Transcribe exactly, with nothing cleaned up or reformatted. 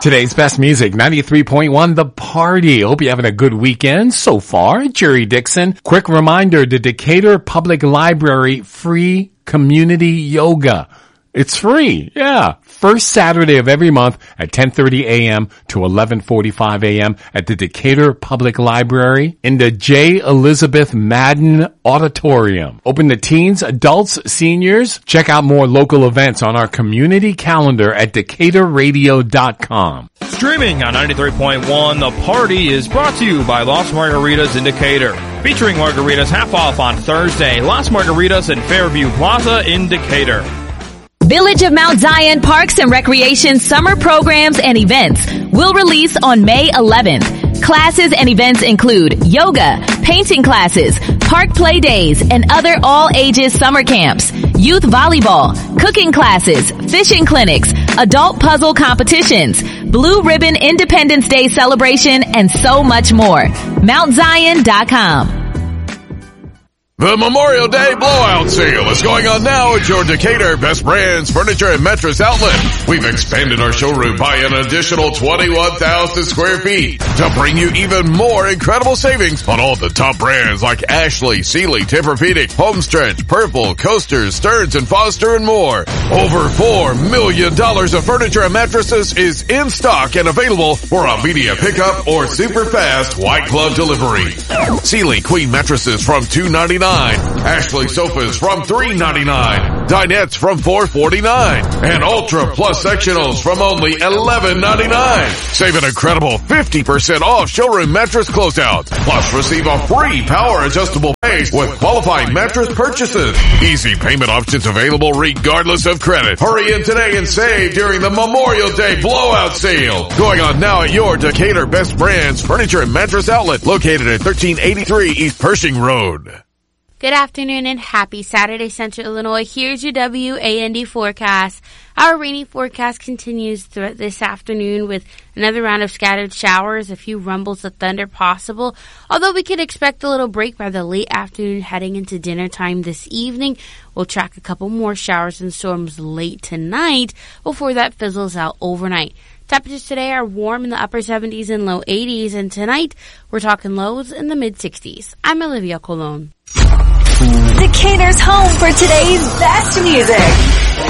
Today's best music, ninety-three point one, The Party. Hope you're having a good weekend so far. Jerry Dixon. Quick reminder, the Decatur Public Library free community yoga. It's free, yeah. First Saturday of every month at ten thirty a.m. to eleven forty-five a.m. at the Decatur Public Library in the J. Elizabeth Madden Auditorium. Open to teens, adults, seniors. Check out more local events on our community calendar at decatur radio dot com. Streaming on ninety-three point one, The Party is brought to you by Las Margaritas in Decatur. Featuring margaritas half off on Thursday. Las Margaritas in Fairview Plaza in Decatur. Village of Mount Zion Parks and Recreation summer programs and events will release on May eleventh. Classes and events include yoga, painting classes, park play days, and other all-ages summer camps, youth volleyball, cooking classes, fishing clinics, adult puzzle competitions, Blue Ribbon Independence Day celebration, and so much more. Mount Zion dot com. The Memorial Day Blowout Sale is going on now at your Decatur Best Brands Furniture and Mattress Outlet. We've expanded our showroom by an additional twenty-one thousand square feet to bring you even more incredible savings on all the top brands like Ashley, Sealy, Tempur-Pedic, Homestretch, Purple, Coasters, Stearns and Foster, and more. Over four million dollars of furniture and mattresses is in stock and available for immediate pickup or super fast white glove delivery. Sealy Queen mattresses from two ninety-nine. Ashley sofas from three ninety-nine. Dinettes from four forty-nine. And Ultra Plus sectionals from only eleven ninety-nine. Save an incredible fifty percent off showroom mattress closeouts. Plus receive a free power adjustable base with qualifying mattress purchases. Easy payment options available regardless of credit. Hurry in today and save during the Memorial Day Blowout Sale. Going on now at your Decatur Best Brands Furniture and Mattress Outlet located at thirteen eighty-three East Pershing Road. Good afternoon and happy Saturday, Central Illinois. Here's your W A N D forecast. Our rainy forecast continues throughout this afternoon with another round of scattered showers, a few rumbles of thunder possible, although we could expect a little break by the late afternoon heading into dinner time this evening. We'll track a couple more showers and storms late tonight before that fizzles out overnight. Temperatures today are warm in the upper seventies and low eighties, and tonight we're talking lows in the mid-sixties. I'm Olivia Colon. Decatur's home for today's best music.